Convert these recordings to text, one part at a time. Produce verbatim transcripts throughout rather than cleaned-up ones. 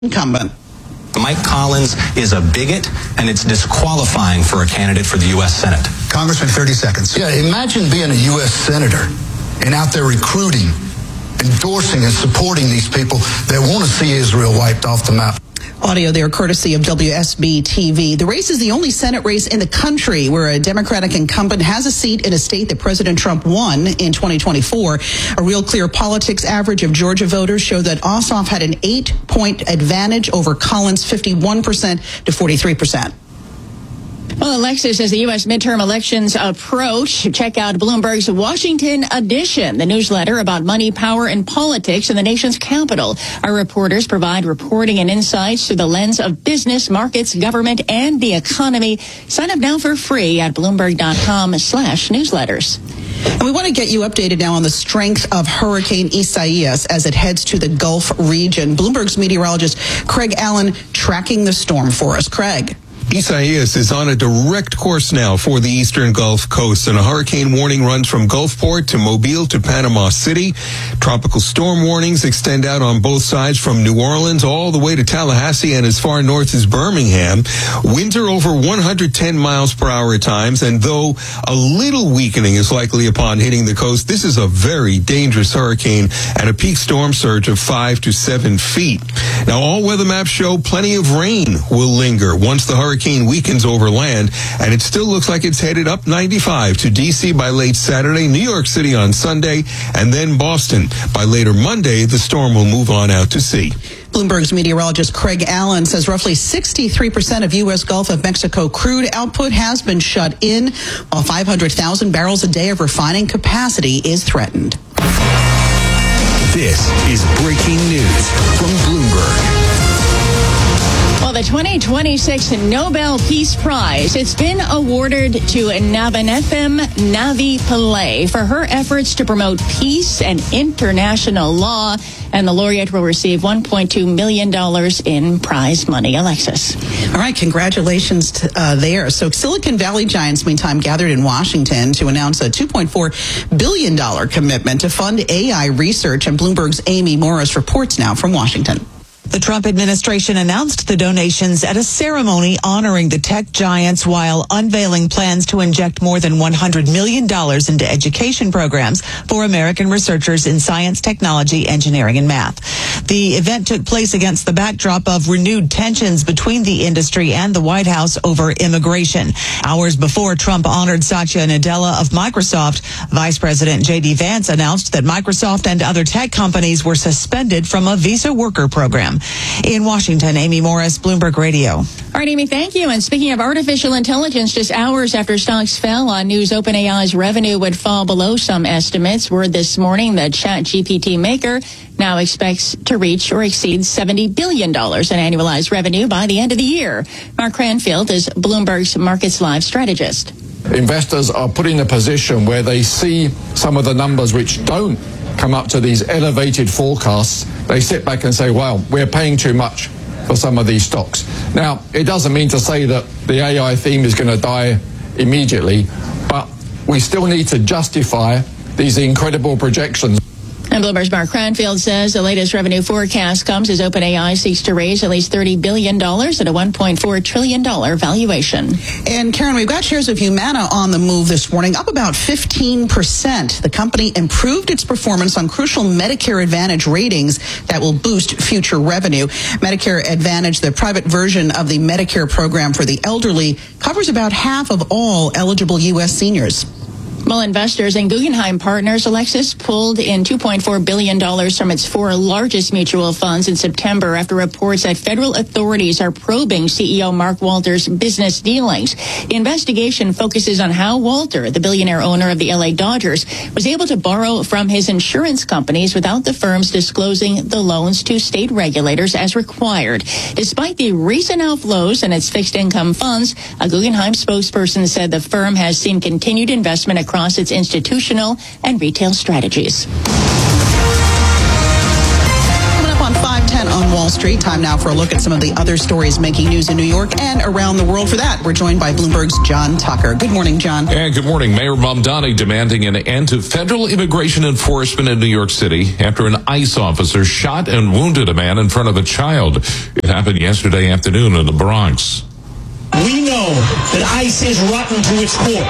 incumbent. Mike Collins is a bigot, and it's disqualifying for a candidate for the U S Senate. Congressman, thirty seconds. Yeah, imagine being a U S senator and out there recruiting, endorsing and supporting these people that want to see Israel wiped off the map. Audio there courtesy of W S B T V. The race is the only Senate race in the country where a Democratic incumbent has a seat in a state that President Trump won in twenty twenty-four. A Real Clear Politics average of Georgia voters showed that Ossoff had an eight-point advantage over Collins, fifty-one percent to forty-three percent. Well, Alexis, as the U S midterm elections approach, check out Bloomberg's Washington Edition, the newsletter about money, power, and politics in the nation's capital. Our reporters provide reporting and insights through the lens of business, markets, government, and the economy. Sign up now for free at Bloomberg.com slash newsletters. And we want to get you updated now on the strength of Hurricane Isaias as it heads to the Gulf region. Bloomberg's meteorologist Craig Allen tracking the storm for us. Craig. Isaias is on a direct course now for the eastern Gulf Coast, and a hurricane warning runs from Gulfport to Mobile to Panama City. Tropical storm warnings extend out on both sides from New Orleans all the way to Tallahassee and as far north as Birmingham. Winds are over one hundred ten miles per hour at times, and though a little weakening is likely upon hitting the coast, this is a very dangerous hurricane at a peak storm surge of five to seven feet. Now, all weather maps show plenty of rain will linger once the hurricane weakens over land, and it still looks like it's headed up ninety-five to D C by late Saturday, New York City on Sunday, and then Boston. By later Monday, the storm will move on out to sea. Bloomberg's meteorologist Craig Allen says roughly sixty-three percent of U S Gulf of Mexico crude output has been shut in, while five hundred thousand barrels a day of refining capacity is threatened. This is breaking news from Bloomberg. Well, the twenty twenty-six Nobel Peace Prize, it's been awarded to Navanethem Navi Pillay for her efforts to promote peace and international law. And the laureate will receive one point two million dollars in prize money. Alexis. All right, congratulations to, uh, there. So Silicon Valley giants, meantime, gathered in Washington to announce a two point four billion dollars commitment to fund A I research. And Bloomberg's Amy Morris reports now from Washington. The Trump administration announced the donations at a ceremony honoring the tech giants while unveiling plans to inject more than one hundred million dollars into education programs for American researchers in science, technology, engineering, and math. The event took place against the backdrop of renewed tensions between the industry and the White House over immigration. Hours before Trump honored Satya Nadella of Microsoft, Vice President J D Vance announced that Microsoft and other tech companies were suspended from a visa worker program. In Washington, Amy Morris, Bloomberg Radio. All right, Amy, thank you. And speaking of artificial intelligence, just hours after stocks fell on news OpenAI's revenue would fall below some estimates, word this morning that ChatGPT maker now expects to reach or exceed seventy billion dollars in annualized revenue by the end of the year. Mark Cranfield is Bloomberg's Markets Live strategist. Investors are put in a position where they see some of the numbers which don't come up to these elevated forecasts. They sit back and say, well, we're paying too much for some of these stocks. Now, it doesn't mean to say that the A I theme is going to die immediately, but we still need to justify these incredible projections. And Bloomberg's Mark Cranfield says the latest revenue forecast comes as OpenAI seeks to raise at least thirty billion dollars at a one point four trillion dollars valuation. And Karen, we've got shares of Humana on the move this morning, up about fifteen percent. The company improved its performance on crucial Medicare Advantage ratings that will boost future revenue. Medicare Advantage, the private version of the Medicare program for the elderly, covers about half of all eligible U S seniors. Well, investors and Guggenheim Partners, Alexis, pulled in two point four billion dollars from its four largest mutual funds in September after reports that federal authorities are probing C E O Mark Walter's business dealings. The investigation focuses on how Walter, the billionaire owner of the L A Dodgers, was able to borrow from his insurance companies without the firms disclosing the loans to state regulators as required. Despite the recent outflows in its fixed income funds, a Guggenheim spokesperson said the firm has seen continued investment across across its institutional and retail strategies. Coming up on five ten on Wall Wall Street. Time now for a look at some of the other stories making news in New York and around the world. For that, we're joined by Bloomberg's John Tucker. Good morning, John. And good morning. Mayor Mamdani demanding an end to federal immigration enforcement in New York City after an ICE officer shot and wounded a man in front of a child. It happened yesterday afternoon in the Bronx. We know that ICE is rotten to its core.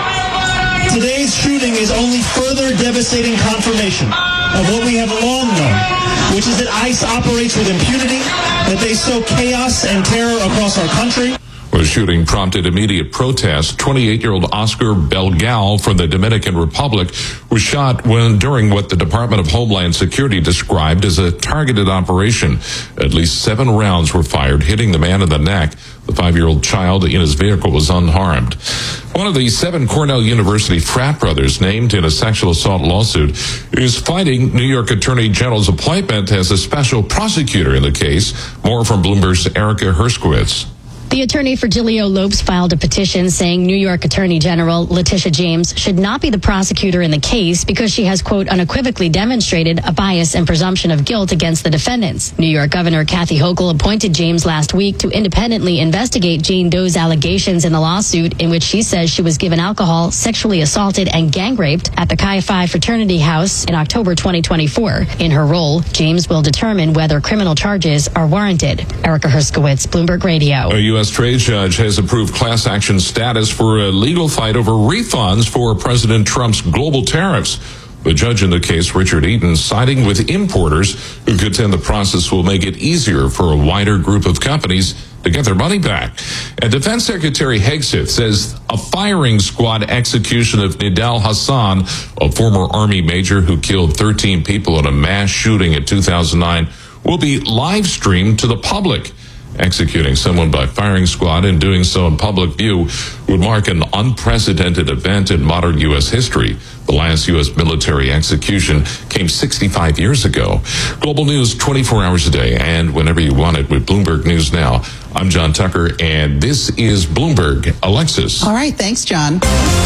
Today's shooting is only further devastating confirmation of what we have long known, which is that ICE operates with impunity, that they sow chaos and terror across our country. The shooting prompted immediate protest. twenty-eight-year-old Oscar Belgal from the Dominican Republic was shot when during what the Department of Homeland Security described as a targeted operation. At least seven rounds were fired, hitting the man in the neck. The five-year-old child in his vehicle was unharmed. One of the seven Cornell University frat brothers named in a sexual assault lawsuit is fighting New York Attorney General's appointment as a special prosecutor in the case. More from Bloomberg's Erica Herskowitz. The attorney for Giglio Lopes filed a petition saying New York Attorney General Letitia James should not be the prosecutor in the case because she has, quote, unequivocally demonstrated a bias and presumption of guilt against the defendants. New York Governor Kathy Hochul appointed James last week to independently investigate Jane Doe's allegations in the lawsuit in which she says she was given alcohol, sexually assaulted, and gang raped at the Chi Phi fraternity house in October twenty twenty-four. In her role, James will determine whether criminal charges are warranted. Erica Herskowitz, Bloomberg Radio. A U S trade judge has approved class action status for a legal fight over refunds for President Trump's global tariffs. The judge in the case, Richard Eaton, siding with importers who contend the process will make it easier for a wider group of companies to get their money back. And Defense Secretary Hegseth says a firing squad execution of Nidal Hassan, a former Army major who killed thirteen people in a mass shooting in two thousand nine, will be live streamed to the public. Executing someone by firing squad and doing so in public view would mark an unprecedented event in modern U S history. The last U S military execution came sixty-five years ago. Global news twenty-four hours a day and whenever you want it with Bloomberg News Now. I'm John Tucker, and this is Bloomberg. Alexis. All right, thanks, John.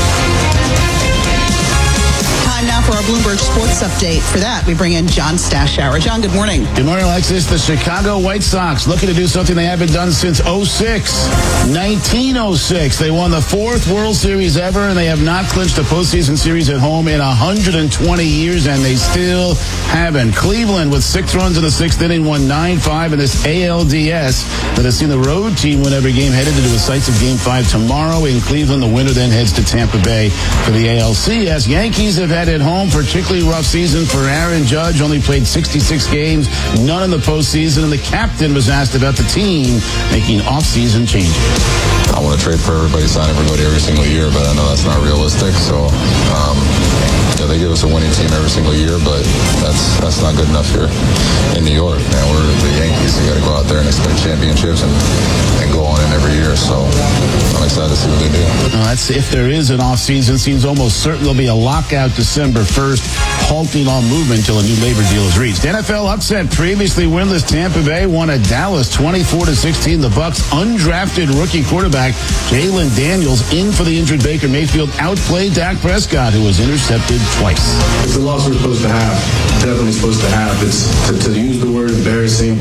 Time now for our Bloomberg Sports Update. For that, we bring in John Stashower. John, good morning. Good morning, Alexis. The Chicago White Sox looking to do something they haven't done since oh six. nineteen oh six. They won the fourth World Series ever, and they have not clinched a postseason series at home in one hundred twenty years, and they still haven't. Cleveland, with six runs in the sixth inning, won nine five in this A L D S that has seen the road team win every game, headed to the decisive Game five tomorrow in Cleveland. The winner then heads to Tampa Bay for the A L C S. Yankees have had at home particularly rough season for Aaron Judge. Only played sixty-six games, none in the postseason, and the captain was asked about the team making off-season changes. I want to trade for everybody, sign everybody every single year, but I know that's not realistic. So, um, yeah, they give us a winning team every single year, but that's that's not good enough here in New York. Man, we're the Yankees. You got to go out there and expect championships and, and go on in every year. So I'm excited to see what they do. Well, that's if there is an off season. Seems almost certain there'll be a lockout December first, halting all movement until a new labor deal is reached. N F L upset. Previously winless Tampa Bay won at Dallas twenty-four to sixteen. The Bucs undrafted rookie quarterback Jalen Daniels, in for the injured Baker Mayfield, outplayed Dak Prescott, who was intercepted twice. It's a loss we're supposed to have. Definitely supposed to have. It's to, to use the word embarrassing.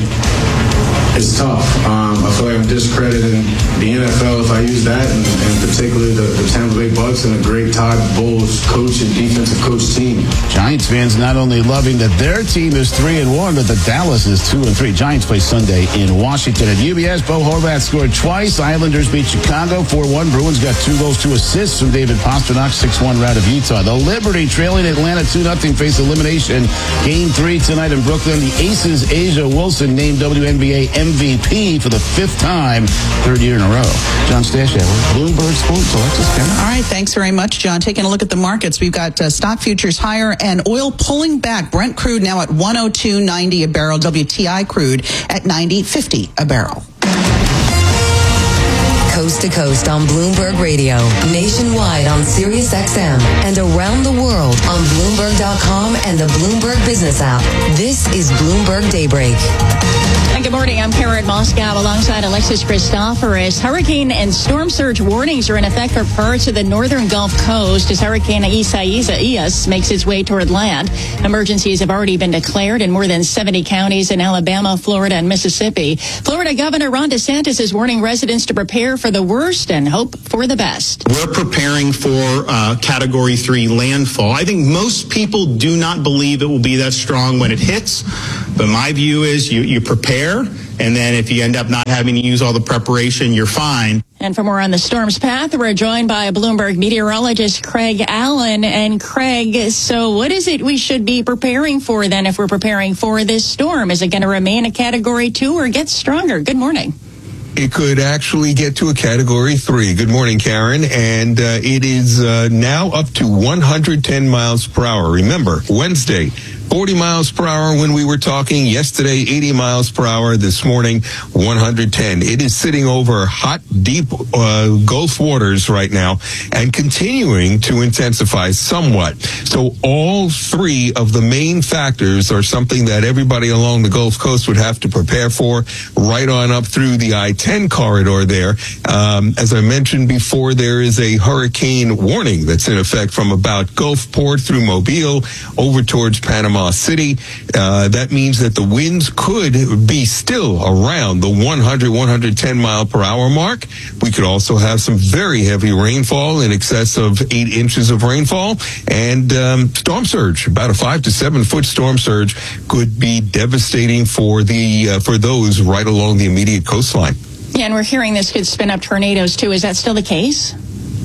It's tough. Um, I feel like I'm discrediting the N F L if I use that, and, and particularly the, the Tampa Bay Bucs and a great Todd Bowles coach and defensive coach team. Giants fans not only loving that their team is three and one, but that Dallas is two and three. Giants play Sunday in Washington at U B S. Bo Horvath scored twice. Islanders beat Chicago four one. Bruins got two goals, two assists from David Pastrnak. six one rout of Utah. The Liberty trailing Atlanta two nothing face elimination. Game three tonight in Brooklyn. The Aces' Asia Wilson named W N B A M V P for the fifth time, third year in a row. John Stashower, Bloomberg Sports. Alexis Cameron. All right, thanks very much, John. Taking a look at the markets, we've got uh, stock futures higher and oil pulling back. Brent crude now at one oh two ninety a barrel. W T I crude at ninety fifty a barrel. Coast to coast on Bloomberg Radio, nationwide on Sirius X M, and around the world on Bloomberg dot com and the Bloomberg Business app. This is Bloomberg Daybreak. And good morning. I'm Karen Moscow alongside Alexis Christoforous. Hurricane and storm surge warnings are in effect for parts of the northern Gulf Coast as Hurricane Isaias makes its way toward land. Emergencies have already been declared in more than seventy counties in Alabama, Florida, and Mississippi. Florida Governor Ron DeSantis is warning residents to prepare for the worst and hope for the best. We're preparing for uh, Category three landfall. I think most people do not believe it will be that strong when it hits, but my view is you, you prepare. And then if you end up not having to use all the preparation, you're fine. And for more on the storm's path, we're joined by Bloomberg meteorologist Craig Allen. And Craig, so what is it we should be preparing for then if we're preparing for this storm? Is it going to remain a Category two or get stronger? Good morning. It could actually get to a Category three. Good morning, Karen. And uh, it is uh, now up to one hundred ten miles per hour. Remember, Wednesday, forty miles per hour when we were talking. Yesterday, eighty miles per hour. This morning, one hundred ten. It is sitting over hot, deep uh, Gulf waters right now and continuing to intensify somewhat. So all three of the main factors are something that everybody along the Gulf Coast would have to prepare for, right on up through the I ten corridor there. Um, as I mentioned before, there is a hurricane warning that's in effect from about Gulfport through Mobile over towards Panama City. Uh, that means that the winds could be still around the one hundred, one hundred ten mile per hour mark. We could also have some very heavy rainfall in excess of eight inches of rainfall, and um, storm surge, about a five to seven foot storm surge, could be devastating for the uh, for those right along the immediate coastline. Yeah, and we're hearing this could spin up tornadoes too. Is that still the case?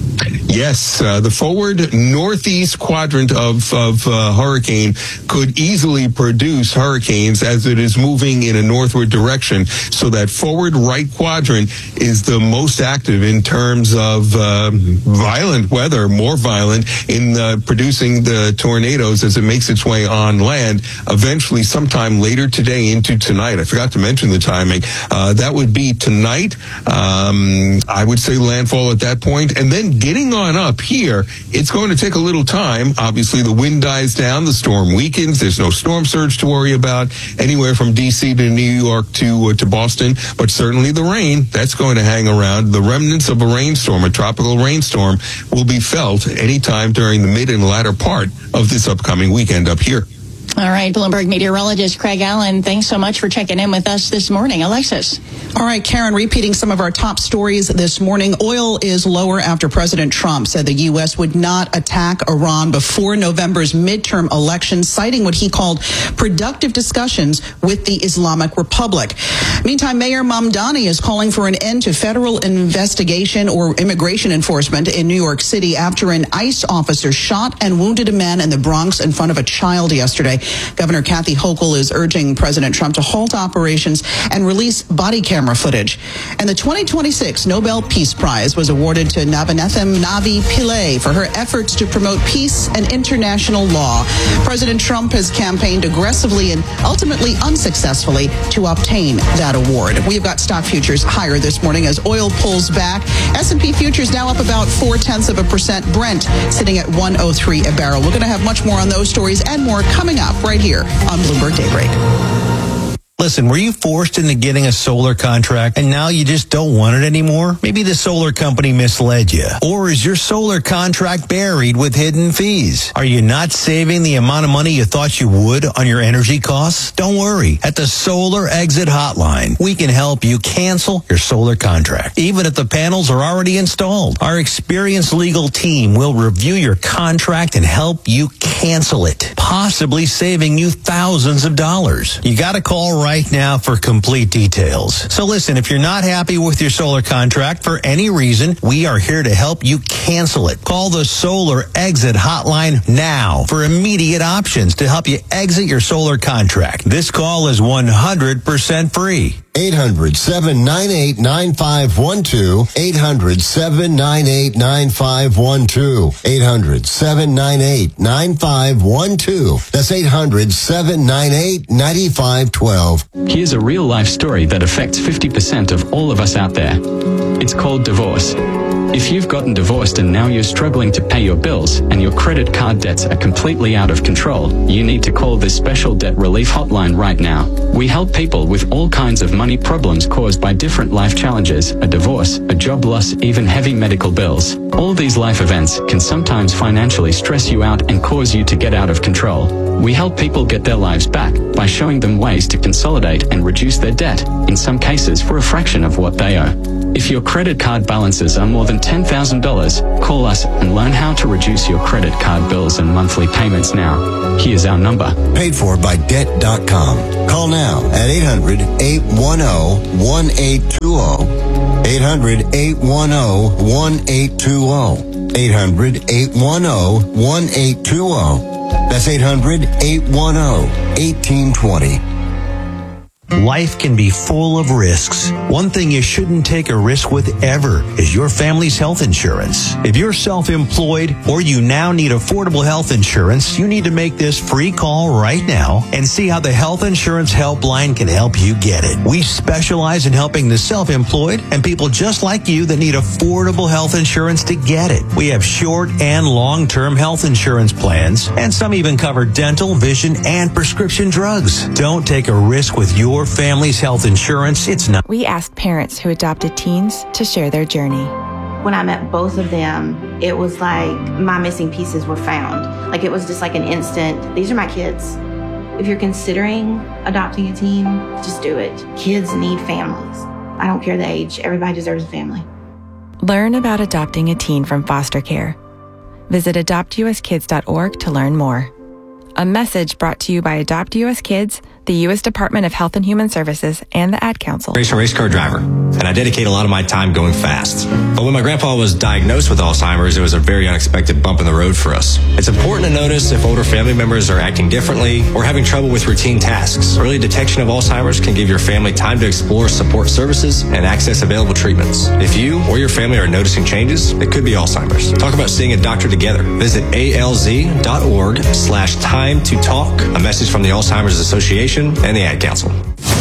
Yes, uh, the forward northeast quadrant of, of uh, hurricane could easily produce hurricanes as it is moving in a northward direction. So that forward right quadrant is the most active in terms of uh, violent weather, more violent in uh, producing the tornadoes as it makes its way on land, eventually sometime later today into tonight. I forgot to mention the timing. Uh, that would be tonight. Um, I would say landfall at that point, and then getting on up here, it's going to take a little time. Obviously, the wind dies down, the storm weakens. There's no storm surge to worry about anywhere from D C to New York to uh, to Boston, but certainly the rain, that's going to hang around. The remnants of a rainstorm, a tropical rainstorm, will be felt anytime during the mid and latter part of this upcoming weekend up here. All right, Bloomberg meteorologist Craig Allen, thanks so much for checking in with us this morning. Alexis. All right, Karen, repeating some of our top stories this morning. Oil is lower after President Trump said the U S would not attack Iran before November's midterm election, citing what he called productive discussions with the Islamic Republic. Meantime, Mayor Mamdani is calling for an end to federal investigation or immigration enforcement in New York City after an ICE officer shot and wounded a man in the Bronx in front of a child yesterday. Governor Kathy Hochul is urging President Trump to halt operations and release body camera footage. And the twenty twenty-six Nobel Peace Prize was awarded to Navanethem Navi Pillay for her efforts to promote peace and international law. President Trump has campaigned aggressively and ultimately unsuccessfully to obtain that award. We've got stock futures higher this morning as oil pulls back. S and P futures now up about four-tenths of a percent. Brent sitting at one oh three a barrel. We're going to have much more on those stories and more coming up right here on Bloomberg Daybreak. Listen, were you forced into getting a solar contract and now you just don't want it anymore? Maybe the solar company misled you. Or is your solar contract buried with hidden fees? Are you not saving the amount of money you thought you would on your energy costs? Don't worry. At the Solar Exit Hotline, we can help you cancel your solar contract, even if the panels are already installed. Our experienced legal team will review your contract and help you cancel it, possibly saving you thousands of dollars. You got to call right right now for complete details. So listen, if you're not happy with your solar contract for any reason, we are here to help you cancel it. Call the Solar Exit Hotline now for immediate options to help you exit your solar contract. This call is one hundred percent free. eight hundred, seven nine eight, nine five one two. eight hundred, seven nine eight, nine five one two. eight hundred, seven nine eight, nine five one two. That's eight hundred, seven nine eight, nine five one two. Here's a real-life story that affects fifty percent of all of us out there. It's called divorce. If you've gotten divorced and now you're struggling to pay your bills and your credit card debts are completely out of control, you need to call this special debt relief hotline right now. We help people with all kinds of money problems caused by different life challenges, a divorce, a job loss, even heavy medical bills. All these life events can sometimes financially stress you out and cause you to get out of control. We help people get their lives back by showing them ways to consolidate and reduce their debt, in some cases for a fraction of what they owe. If your credit card balances are more than ten thousand dollars, call us and learn how to reduce your credit card bills and monthly payments now. Here's our number. Paid for by debt dot com. Call now at eight hundred, eight one zero, one eight two zero. eight hundred, eight one zero, one eight two zero. eight hundred, eight one zero, one eight two zero. That's eight hundred, eight one zero, one eight two zero. Life can be full of risks. One thing you shouldn't take a risk with ever is your family's health insurance. If you're self-employed or you now need affordable health insurance, you need to make this free call right now and see how the Health Insurance Helpline can help you get it. We specialize in helping the self-employed and people just like you that need affordable health insurance to get it. We have short and long-term health insurance plans, and some even cover dental, vision, and prescription drugs. Don't take a risk with your family's health insurance. It's not. We asked parents who adopted teens to share their journey. When I met both of them, it was like my missing pieces were found. Like it was just like an instant, these are my kids. If you're considering adopting a teen, just do it. Kids need families. I don't care the age. Everybody deserves a family. Learn about adopting a teen from foster care. Visit adopt u s kids dot org to learn more. A message brought to you by Adopt U S Kids, the U S Department of Health and Human Services, and the Ad Council. Race a race car driver, and I dedicate a lot of my time going fast. But when my grandpa was diagnosed with Alzheimer's, it was a very unexpected bump in the road for us. It's important to notice if older family members are acting differently or having trouble with routine tasks. Early detection of Alzheimer's can give your family time to explore support services and access available treatments. If you or your family are noticing changes, it could be Alzheimer's. Talk about seeing a doctor together. Visit A L Z dot org slash time to talk. A message from the Alzheimer's Association and the Ad Council.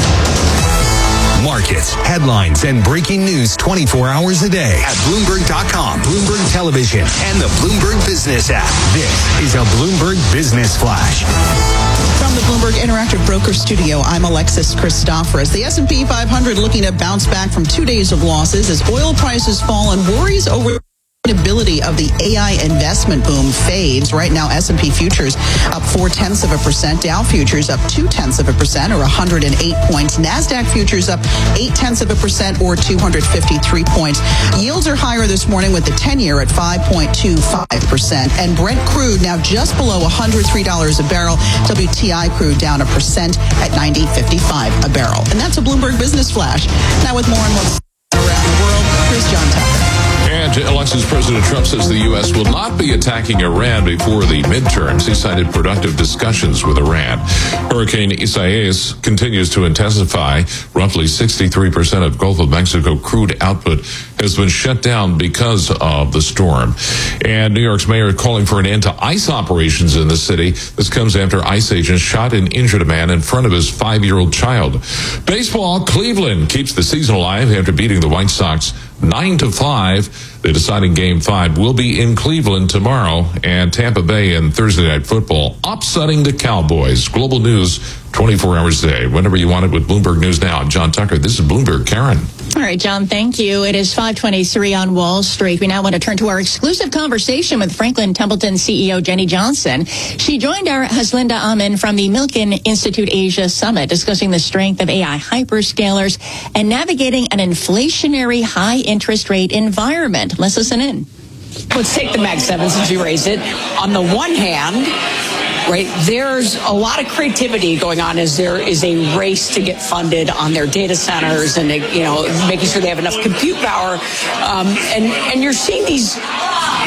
Markets, headlines, and breaking news twenty-four hours a day at Bloomberg dot com, Bloomberg Television, and the Bloomberg Business app. This is a Bloomberg Business Flash. From the Bloomberg Interactive Broker Studio, I'm Alexis Christoforous. The S and P five hundred looking to bounce back from two days of losses as oil prices fall and worries over ability of the A I investment boom fades. Right now, S and P futures up four tenths of a percent. Dow futures up two tenths of a percent, or one hundred eight points. Nasdaq futures up eight tenths of a percent, or two hundred fifty-three points. Yields are higher this morning with the ten-year at five point two five percent. And Brent crude now just below one hundred three dollars a barrel. W T I crude down a percent at ninety fifty-five a barrel. And that's a Bloomberg Business Flash. Now with more on what's around the world, here's John Tucker. And elections President Trump says the U S will not be attacking Iran before the midterms. He cited productive discussions with Iran. Hurricane Isaias continues to intensify. Roughly sixty-three percent of Gulf of Mexico crude output has been shut down because of the storm. And New York's mayor calling for an end to ICE operations in the city. This comes after ICE agents shot and injured a man in front of his five-year-old child. Baseball, Cleveland keeps the season alive after beating the White Sox nine to five. The deciding game five will be in Cleveland tomorrow, and Tampa Bay in Thursday Night Football upsetting the Cowboys. Global news twenty-four hours a day. Whenever you want it with Bloomberg News Now. I'm John Tucker. This is Bloomberg. Karen. All right, John, thank you. It is five twenty-three on Wall Street. We now want to turn to our exclusive conversation with Franklin Templeton C E O Jenny Johnson. She joined our Haslinda Amin from the Milken Institute Asia Summit, discussing the strength of A I hyperscalers and navigating an inflationary high interest rate environment. Let's listen in. Let's take the Mag seven since you raised it. On the one hand, right, there's a lot of creativity going on as there is a race to get funded on their data centers and, you know, making sure they have enough compute power. Um, and, and you're seeing these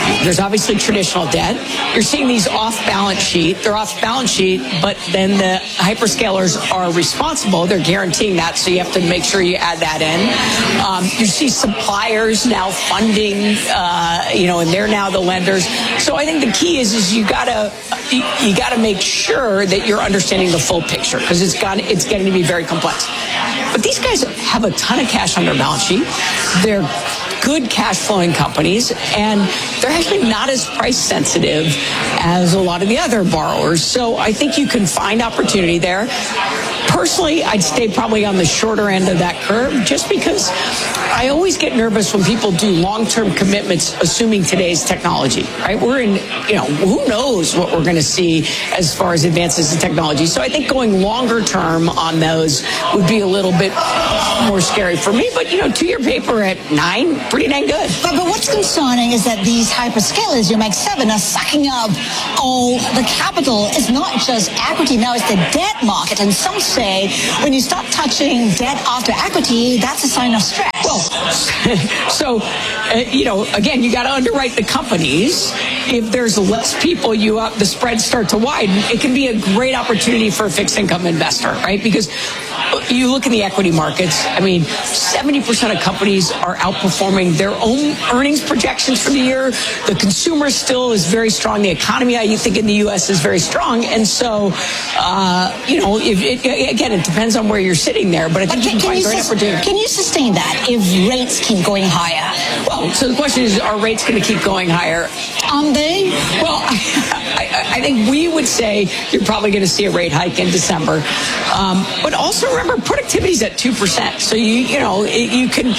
There's obviously traditional debt. You're seeing these off balance sheet. They're off balance sheet, but then the hyperscalers are responsible. They're guaranteeing that, so you have to make sure you add that in. Um, you see suppliers now funding, uh, you know, and they're now the lenders. So I think the key is, is you gotta, you, you gotta make sure that you're understanding the full picture, because it's got, it's getting to be very complex. But these guys have a ton of cash on their balance sheet. They're good cash flowing companies, and they're actually not as price sensitive as a lot of the other borrowers. So I think you can find opportunity there. Personally, I'd stay probably on the shorter end of that curve, just because I always get nervous when people do long-term commitments assuming today's technology, right? We're in, you know, who knows what we're going to see as far as advances in technology. So I think going longer term on those would be a little bit more scary for me. But, you know, two-year paper at nine, pretty dang good. But, but what's concerning is that these hyperscalers, you make seven, are sucking up all the capital. It's not just equity, now it's the debt market. And some say when you start touching debt after equity, that's a sign of stress. Well, so, uh, you know, again, you got to underwrite the companies. If there's less people, you up, the spreads start to widen. It can be a great opportunity for a fixed income investor, right? Because you look in the equity markets, I mean, seventy percent of companies are outperforming their own earnings projections for the year. The consumer still is very strong. The economy, I think, in the U S is very strong. And so, uh, you know, if it, again, it depends on where you're sitting there, but I think can, you can find you great sus- opportunity. Can you sustain that if rates keep going higher? Well, so the question is, are rates going to keep going higher? Aren't they? Well, I, I think we would say you're probably going to see a rate hike in December. Um, but also remember, productivity's at two percent. So, you you know, it, you can,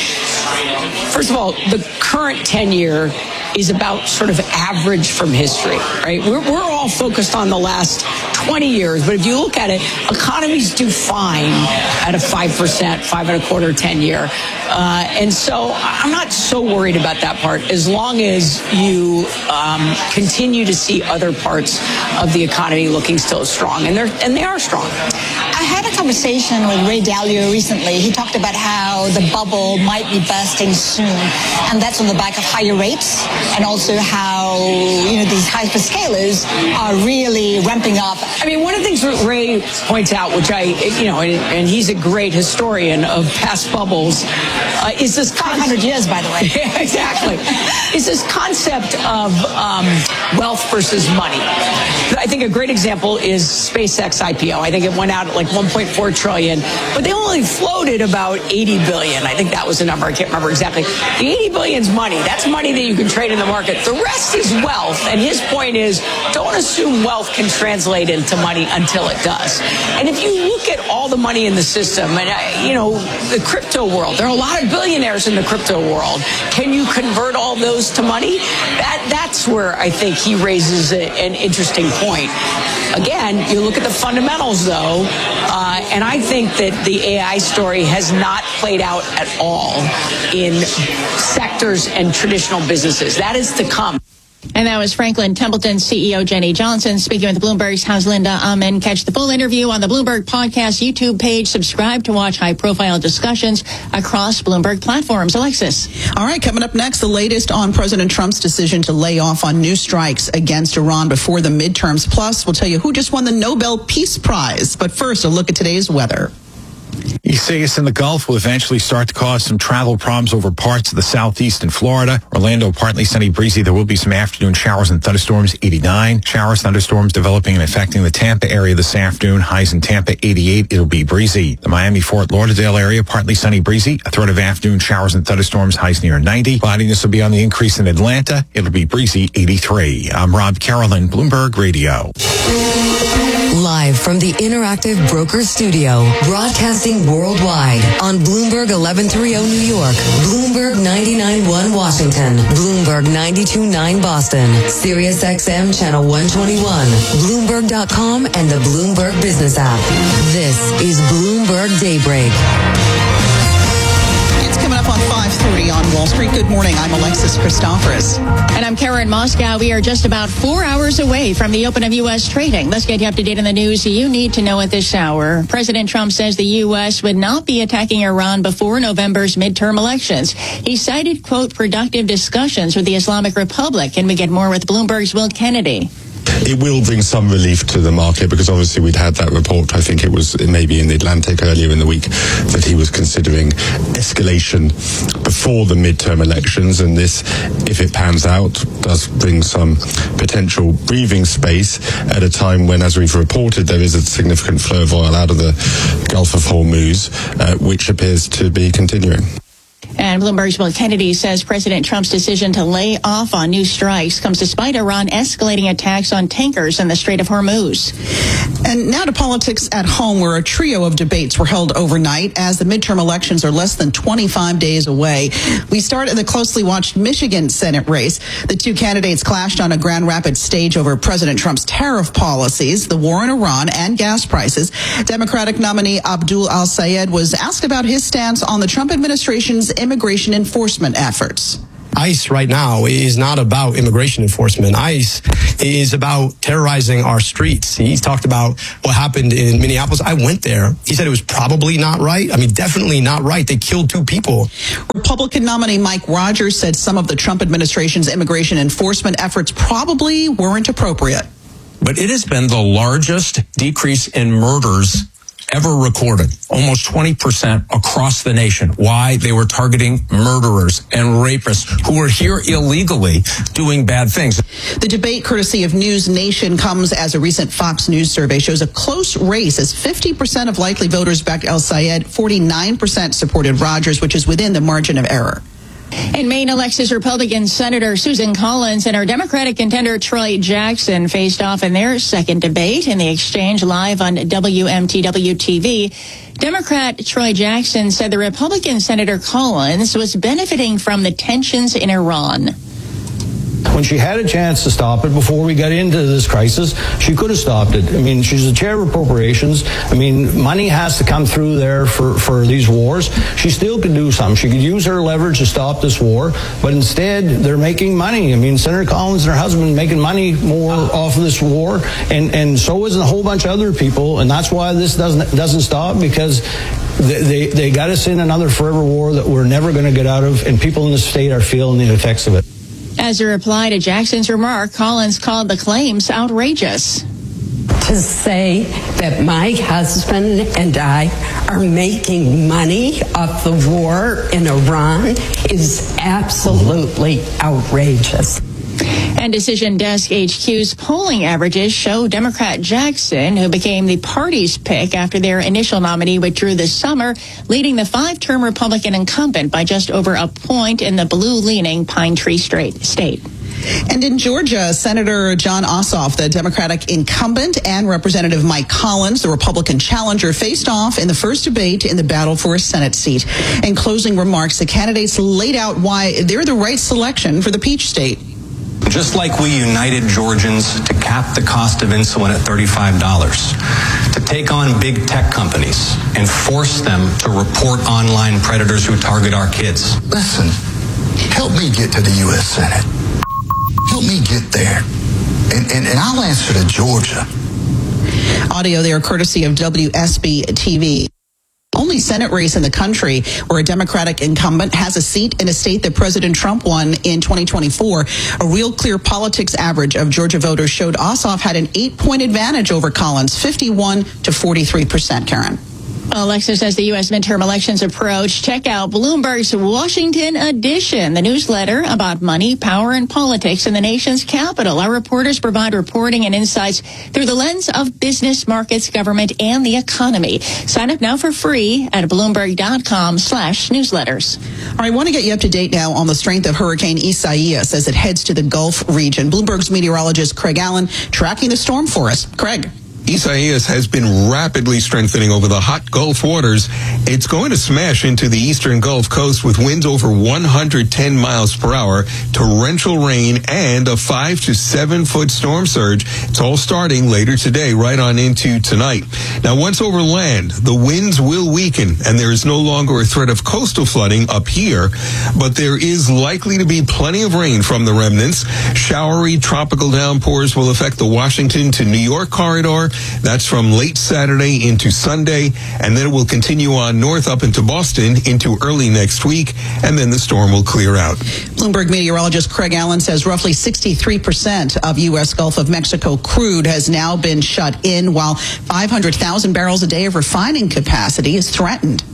first of all, the current ten-year is about sort of average from history, right? We're, we're all focused on the last twenty years, but if you look at it, economies do fine at a five percent, five and a quarter, ten-year. Uh, and so I'm not so worried about that part, as long as you um, continue to see other parts of the economy looking still strong, and they're and they are strong. I had a conversation with Ray Dalio recently. He talked about how the bubble might be bursting soon, and that's on the back of higher rates, and also how, you know, these hyperscalers are really ramping up. I mean, one of the things that Ray points out, which I, you know, and, and he's a great historian of past bubbles, uh, is this five hundred years, by the way. Yeah, exactly. Is this concept of um, wealth versus money. I think a great example is SpaceX I P O. I think it went out at like one point four trillion, but they only floated about eighty billion. I think that was the number. I can't remember exactly. The eighty billion is money. That's money that you can trade in the market. The rest is wealth. And his point is, don't assume wealth can translate into money until it does. And if you look at all the money in the system, and uh, you know, the crypto world, there are a lot of billionaires in the crypto world. Can you convert all those to money? That that's where I think he raises a, an interesting point. Again, you look at the fundamentals, though, uh, and I think that the A I story has not played out at all in sectors and traditional businesses. That is to come. And that was Franklin Templeton C E O Jenny Johnson speaking with Bloomberg's House Linda Amen. Catch the full interview on the Bloomberg Podcast YouTube page. Subscribe to watch high-profile discussions across Bloomberg platforms. Alexis. All right, coming up next, the latest on President Trump's decision to lay off on new strikes against Iran before the midterms. Plus, we'll tell you who just won the Nobel Peace Prize. But first, a look at today's weather. Isaias in the Gulf will eventually start to cause some travel problems over parts of the southeast and Florida. Orlando, partly sunny, breezy. There will be some afternoon showers and thunderstorms, eighty-nine. Showers, thunderstorms developing and affecting the Tampa area this afternoon. Highs in Tampa, eighty-eight. It'll be breezy. The Miami-Fort Lauderdale area, partly sunny, breezy. A threat of afternoon showers and thunderstorms, highs near ninety. Cloudiness will be on the increase in Atlanta. It'll be breezy, eighty-three. I'm Rob Carolyn, Bloomberg Radio. Live from the Interactive Brokers Studio, broadcasting worldwide on Bloomberg eleven thirty New York, Bloomberg ninety-nine point one Washington, Bloomberg ninety-two point nine Boston, Sirius X M Channel one twenty-one, Bloomberg dot com, and the Bloomberg Business app. This is Bloomberg Daybreak. It's coming up on five thirty on Wall Street. Street, good morning. I'm Alexis Christoforous. And I'm Karen Moscow. We are just about four hours away from the open of U S trading. Let's get you up to date on the news you need to know at this hour. President Trump says the U S would not be attacking Iran before November's midterm elections. He cited, quote, productive discussions with the Islamic Republic. And we get more with Bloomberg's Will Kennedy. It will bring some relief to the market because obviously we'd had that report, I think it was maybe in the Atlantic earlier in the week, that he was considering escalation before the midterm elections, and this, if it pans out, does bring some potential breathing space at a time when, as we've reported, there is a significant flow of oil out of the Gulf of Hormuz, uh, which appears to be continuing. And Bloomberg's Will Kennedy says President Trump's decision to lay off on new strikes comes despite Iran escalating attacks on tankers in the Strait of Hormuz. And now to politics at home, where a trio of debates were held overnight as the midterm elections are less than twenty-five days away. We start in the closely watched Michigan Senate race. The two candidates clashed on a Grand Rapids stage over President Trump's tariff policies, the war in Iran, and gas prices. Democratic nominee Abdul Al-Sayed was asked about his stance on the Trump administration's immigration enforcement efforts. ICE right now is not about immigration enforcement. ICE is about terrorizing our streets. He talked about what happened in Minneapolis. I went there. He said it was probably not right. I mean, definitely not right. They killed two people. Republican nominee Mike Rogers said some of the Trump administration's immigration enforcement efforts probably weren't appropriate. But it has been the largest decrease in murders ever recorded, almost twenty percent across the nation. Why? They were targeting murderers and rapists who were here illegally doing bad things. The debate, courtesy of News Nation, comes as a recent Fox News survey shows a close race as fifty percent of likely voters backed El-Sayed, forty-nine percent supported Rogers, which is within the margin of error. In Maine, Alexis, Republican Senator Susan Collins and her Democratic contender Troy Jackson faced off in their second debate in the exchange live on W M T W T V. Democrat Troy Jackson said the Republican Senator Collins was benefiting from the tensions in Iran. When she had a chance to stop it before we got into this crisis, she could have stopped it. I mean, she's the chair of appropriations. I mean, money has to come through there for, for these wars. She still could do something. She could use her leverage to stop this war, but instead they're making money. I mean, Senator Collins and her husband making money more off of this war, and, and so is a whole bunch of other people, and that's why this doesn't doesn't stop, because they, they, they got us in another forever war that we're never going to get out of, and people in the state are feeling the effects of it. As a reply to Jackson's remark, Collins called the claims outrageous. To say that my husband and I are making money off the war in Iran is absolutely outrageous. And Decision Desk H Q's polling averages show Democrat Jackson, who became the party's pick after their initial nominee withdrew this summer, leading the five-term Republican incumbent by just over a point in the blue-leaning Pine Tree State. And in Georgia, Senator Jon Ossoff, the Democratic incumbent, and Representative Mike Collins, the Republican challenger, faced off in the first debate in the battle for a Senate seat. In closing remarks, the candidates laid out why they're the right selection for the Peach State. Just like we united Georgians to cap the cost of insulin at thirty-five dollars, to take on big tech companies and force them to report online predators who target our kids. Listen, help me get to the U S Senate. Help me get there. And, and, and I'll answer to Georgia. Audio there courtesy of W S B T V. Only Senate race in the country where a Democratic incumbent has a seat in a state that President Trump won in twenty twenty-four. A Real Clear Politics average of Georgia voters showed Ossoff had an eight-point advantage over Collins, fifty-one to forty-three percent, Karen. Alexis, as the U S midterm elections approach, check out Bloomberg's Washington Edition, the newsletter about money, power, and politics in the nation's capital. Our reporters provide reporting and insights through the lens of business, markets, government, and the economy. Sign up now for free at Bloomberg.com slash newsletters. All right, I want to get you up to date now on the strength of Hurricane Isaias as it heads to the Gulf region. Bloomberg's meteorologist Craig Allen tracking the storm for us. Craig. Isaias has been rapidly strengthening over the hot Gulf waters. It's going to smash into the eastern Gulf Coast with winds over one hundred ten miles per hour, torrential rain, and a five to seven foot storm surge. It's all starting later today, right on into tonight. Now, once over land, the winds will weaken, and there is no longer a threat of coastal flooding up here, but there is likely to be plenty of rain from the remnants. Showery tropical downpours will affect the Washington to New York corridor. That's from late Saturday into Sunday, and then it will continue on north up into Boston into early next week, and then the storm will clear out. Bloomberg meteorologist Craig Allen says roughly sixty-three percent of U S. Gulf of Mexico crude has now been shut in, while five hundred thousand barrels a day of refining capacity is threatened.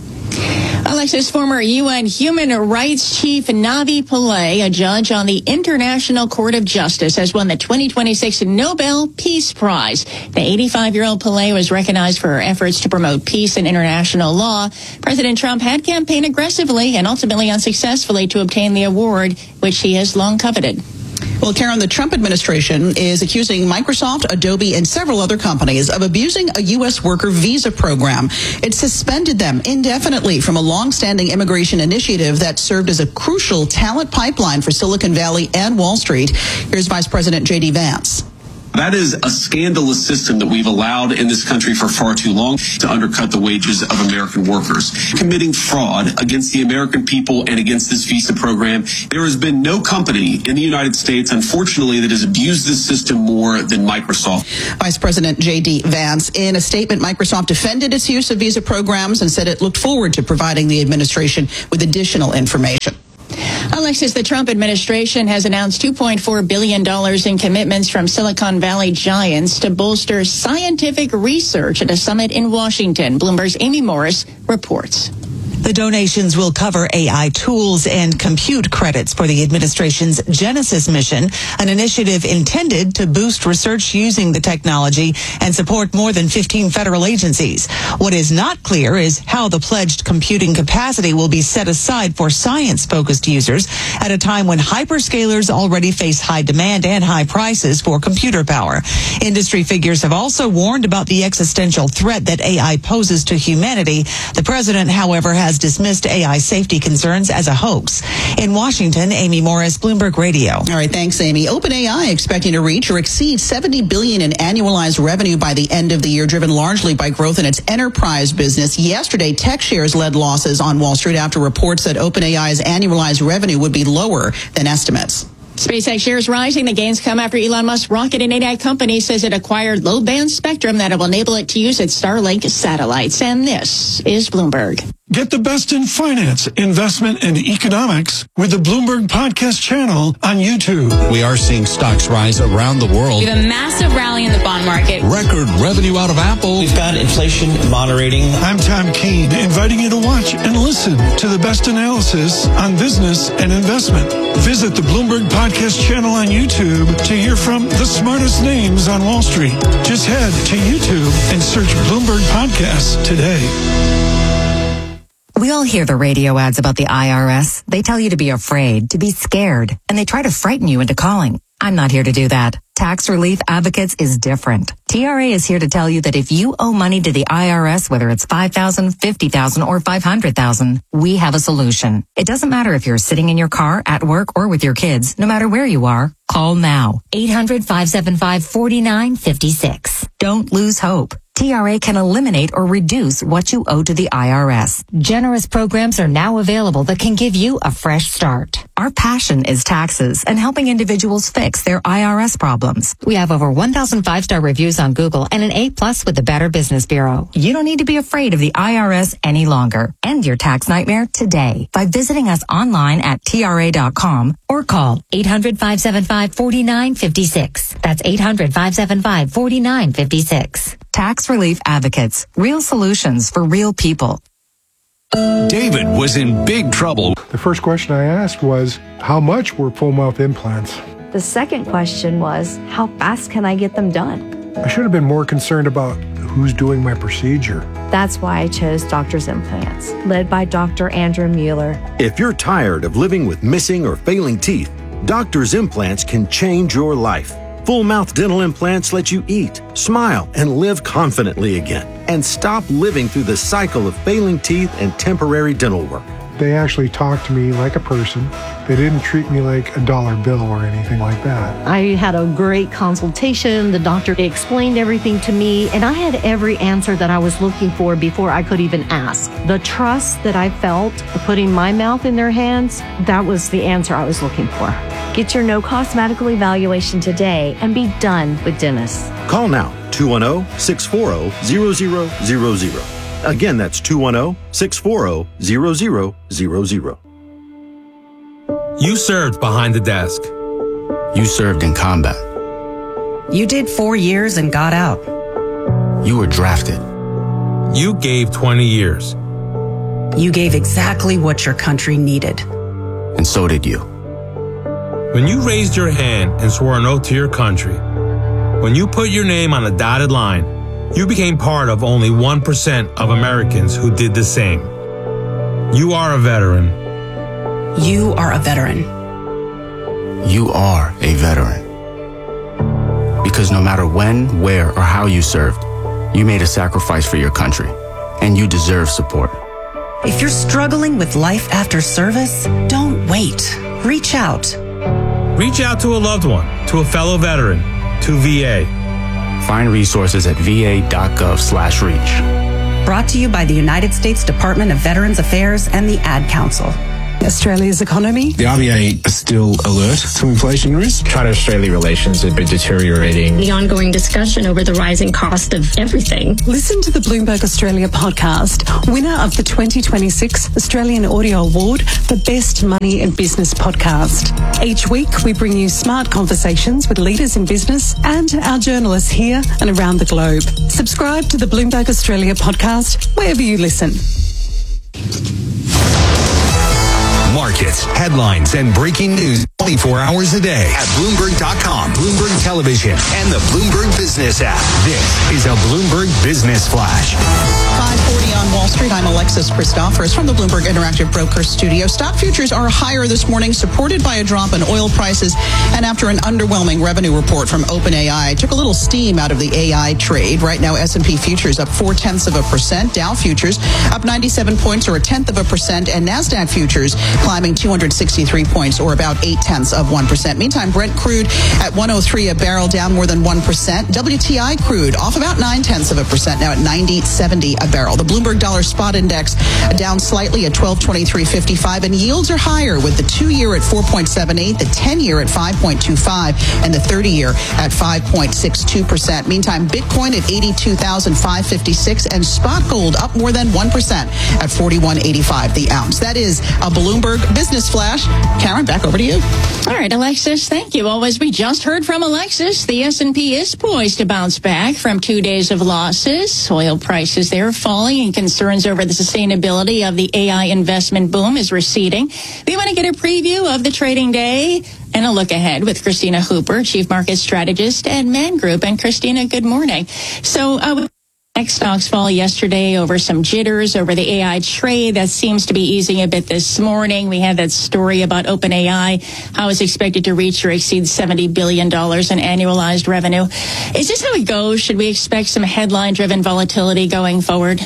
Alexis, former U N Human Rights Chief Navi Pillay, a judge on the International Court of Justice, has won the twenty twenty-six Nobel Peace Prize. The eighty-five-year-old Pillay was recognized for her efforts to promote peace and international law. President Trump had campaigned aggressively and ultimately unsuccessfully to obtain the award, which he has long coveted. Well, Karen, the Trump administration is accusing Microsoft, Adobe, and several other companies of abusing a U S worker visa program. It suspended them indefinitely from a long-standing immigration initiative that served as a crucial talent pipeline for Silicon Valley and Wall Street. Here's Vice President J D Vance. That is a scandalous system that we've allowed in this country for far too long to undercut the wages of American workers, committing fraud against the American people and against this visa program. There has been no company in the United States, unfortunately, that has abused this system more than Microsoft. Vice President J D Vance, in a statement, Microsoft defended its use of visa programs and said it looked forward to providing the administration with additional information. Alexis, the Trump administration has announced two point four billion dollars in commitments from Silicon Valley giants to bolster scientific research at a summit in Washington. Bloomberg's Amy Morris reports. The donations will cover A I tools and compute credits for the administration's Genesis mission, an initiative intended to boost research using the technology and support more than fifteen federal agencies. What is not clear is how the pledged computing capacity will be set aside for science-focused users at a time when hyperscalers already face high demand and high prices for computer power. Industry figures have also warned about the existential threat that A I poses to humanity. The president, however, has has dismissed A I safety concerns as a hoax. In Washington, Amy Morris, Bloomberg Radio. All right, thanks, Amy. OpenAI expecting to reach or exceed seventy billion dollars in annualized revenue by the end of the year, driven largely by growth in its enterprise business. Yesterday, tech shares led losses on Wall Street after reports that OpenAI's annualized revenue would be lower than estimates. SpaceX shares rising. The gains come after Elon Musk's rocket and A I company says it acquired low-band spectrum that will enable it to use its Starlink satellites. And this is Bloomberg. Get the best in finance, investment, and economics with the Bloomberg Podcast channel on YouTube. We are seeing stocks rise around the world. We have a massive rally in the bond market. Record revenue out of Apple. We've got inflation moderating. I'm Tom Keene, inviting you to watch and listen to the best analysis on business and investment. Visit the Bloomberg Podcast channel on YouTube to hear from the smartest names on Wall Street. Just head to YouTube and search Bloomberg Podcasts today. We all hear the radio ads about the I R S. They tell you to be afraid, to be scared, and they try to frighten you into calling. I'm not here to do that. Tax Relief Advocates is different. T R A is here to tell you that if you owe money to the I R S, whether it's five thousand dollars, fifty thousand dollars, or five hundred thousand dollars, we have a solution. It doesn't matter if you're sitting in your car, at work, or with your kids. No matter where you are, call now. eight hundred, five seven five, four nine five six. Don't lose hope. T R A can eliminate or reduce what you owe to the I R S. Generous programs are now available that can give you a fresh start. Our passion is taxes and helping individuals fix their I R S problems. We have over one thousand five-star reviews on Google and an A plus with the Better Business Bureau. You don't need to be afraid of the I R S any longer. End your tax nightmare today by visiting us online at T R A dot com or call eight hundred, five seven five, four nine five six. That's eight hundred, five seven five, four nine five six. Tax Relief Advocates. Real solutions for real people. David was in big trouble. The first question I asked was, how much were full mouth implants? The second question was, how fast can I get them done? I should have been more concerned about who's doing my procedure. That's why I chose Doctor's Implants, led by Doctor Andrew Mueller. If you're tired of living with missing or failing teeth, Doctor's Implants can change your life. Full mouth dental implants let you eat, smile, and live confidently again. And stop living through the cycle of failing teeth and temporary dental work. They actually talked to me like a person. They didn't treat me like a dollar bill or anything like that. I had a great consultation. The doctor explained everything to me, and I had every answer that I was looking for before I could even ask. The trust that I felt putting my mouth in their hands, that was the answer I was looking for. Get your no-cost medical evaluation today and be done with dentists. Call now, two one zero, six four zero, zero zero zero zero. Again, that's two one zero, six four zero, zero zero zero zero. You served behind the desk. You served in combat. You did four years and got out. You were drafted. You gave twenty years. You gave exactly what your country needed. And so did you. When you raised your hand and swore an oath to your country, when you put your name on a dotted line, you became part of only one percent of Americans who did the same. You are a veteran. You are a veteran. You are a veteran. Because no matter when, where, or how you served, you made a sacrifice for your country, and you deserve support. If you're struggling with life after service, don't wait. Reach out. Reach out to a loved one, to a fellow veteran, to V A. Find resources at va.gov slash reach. Brought to you by the United States Department of Veterans Affairs and the Ad Council. Australia's economy. The R B A is still alert to inflation risk. China-Australia relations have been deteriorating. The ongoing discussion over the rising cost of everything. Listen to the Bloomberg Australia podcast, winner of the twenty twenty-six Australian Audio Award for Best Money and Business Podcast. Each week, we bring you smart conversations with leaders in business and our journalists here and around the globe. Subscribe to the Bloomberg Australia podcast wherever you listen. Markets, headlines, and breaking news twenty-four hours a day at Bloomberg dot com, Bloomberg Television, and the Bloomberg Business app. This is a Bloomberg Business Flash. five forty on Wall Street. I'm Alexis Christophorous from the Bloomberg Interactive Broker Studio. Stock futures are higher this morning, supported by a drop in oil prices, and after an underwhelming revenue report from OpenAI took a little steam out of the A I trade. Right now, S and P futures up four tenths of a percent, Dow futures up ninety-seven points or a tenth of a percent, and NASDAQ futures climbing two hundred sixty-three points or about eight tenths of one percent. Meantime, Brent crude at one oh three a barrel, down more than one percent. W T I crude off about nine tenths of a percent, now at ninety seventy a barrel. The Bloomberg Dollar Spot Index down slightly at twelve twenty-three fifty-five, and yields are higher with the two-year at four point seven eight, the ten-year at five point two five, and the thirty-year at five point six two percent. Meantime, Bitcoin at eighty-two thousand five hundred fifty-six, and spot gold up more than one percent at forty-one eighty-five the ounce. That is a Bloomberg Business Flash. Karen, back over to you. All right, Alexis, thank you. Well, as we just heard from Alexis, the S and P is poised to bounce back from two days of losses. Oil prices there falling, and concerns over the sustainability of the A I investment boom is receding. We want to get a preview of the trading day and a look ahead with Christina Hooper, Chief Market Strategist at Man Group. And Christina, good morning. So, uh, Tech stocks fall yesterday over some jitters over the A I trade. That seems to be easing a bit this morning. We had that story about OpenAI, how it's expected to reach or exceed seventy billion dollars in annualized revenue. Is this how it goes? Should we expect some headline-driven volatility going forward?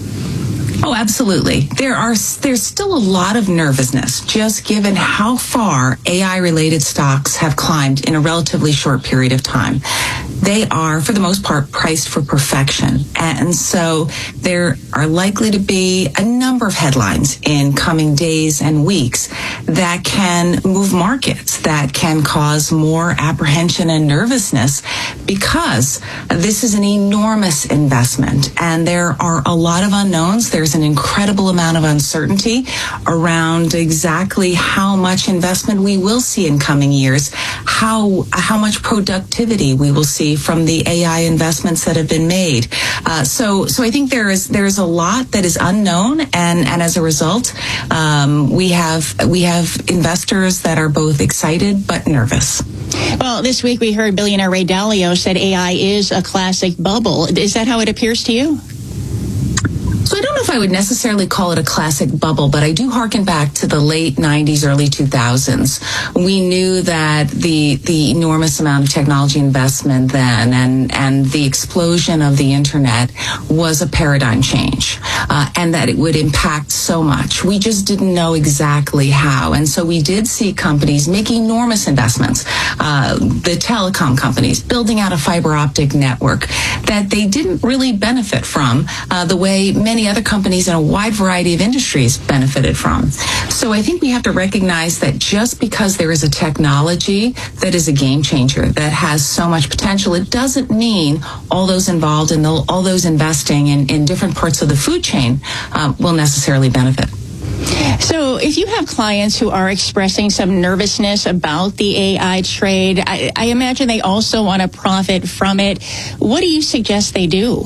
Oh, absolutely. There are there's still a lot of nervousness, just given how far A I-related stocks have climbed in a relatively short period of time. They are, for the most part, priced for perfection. And so there are likely to be a number of headlines in coming days and weeks that can move markets, that can cause more apprehension and nervousness, because this is an enormous investment and there are a lot of unknowns. There's an incredible amount of uncertainty around exactly how much investment we will see in coming years, how how much productivity we will see from the A I investments that have been made. Uh, so so I think there is there is a lot that is unknown, and, and as a result, um, we have we have investors that are both excited but nervous. Well, this week we heard billionaire Ray Dalio said A I is a classic bubble. Is that how it appears to you? So So I don't know if I would necessarily call it a classic bubble, but I do harken back to the late nineties, early two thousands. We knew that the the enormous amount of technology investment then and, and the explosion of the internet was a paradigm change, uh, and that it would impact so much. We just didn't know exactly how. And so we did see companies make enormous investments, uh, the telecom companies building out a fiber optic network that they didn't really benefit from uh, the way many other companies in a wide variety of industries benefited from. So I think we have to recognize that just because there is a technology that is a game changer, that has so much potential, it doesn't mean all those involved and all those investing in, in different parts of the food chain um, will necessarily benefit. So if you have clients who are expressing some nervousness about the A I trade, I, I imagine they also want to profit from it. What do you suggest they do?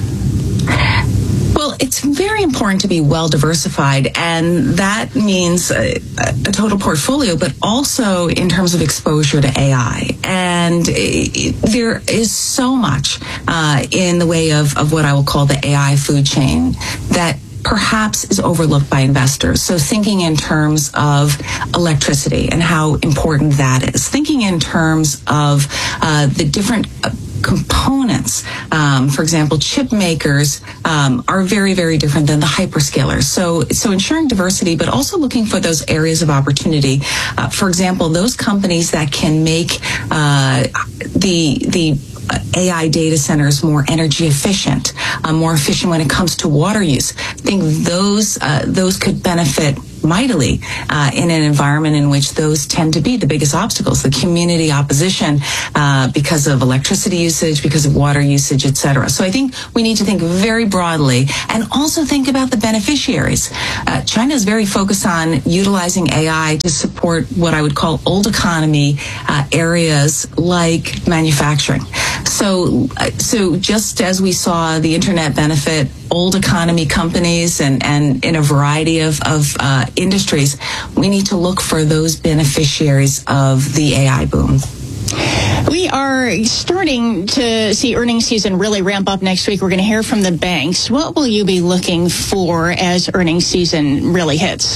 Well, it's very important to be well diversified, and that means a, a total portfolio, but also in terms of exposure to A I. And it, there is so much uh, in the way of, of what I will call the A I food chain that perhaps is overlooked by investors. So thinking in terms of electricity and how important that is, thinking in terms of uh, the different uh, components. Um, for example, chip makers um, are very, very different than the hyperscalers. So, so ensuring diversity, but also looking for those areas of opportunity. Uh, for example, those companies that can make uh, the the A I data centers more energy efficient, uh, more efficient when it comes to water use. I think those uh, those could benefit mightily uh, in an environment in which those tend to be the biggest obstacles, the community opposition uh, because of electricity usage, because of water usage, et cetera. So I think we need to think very broadly and also think about the beneficiaries. Uh, China is very focused on utilizing A I to support what I would call old economy uh, areas like manufacturing. So, so just as we saw the internet benefit old economy companies and, and in a variety of, of uh, industries, we need to look for those beneficiaries of the A I boom. We are starting to see earnings season really ramp up next week. We're going to hear from the banks. What will you be looking for as earnings season really hits?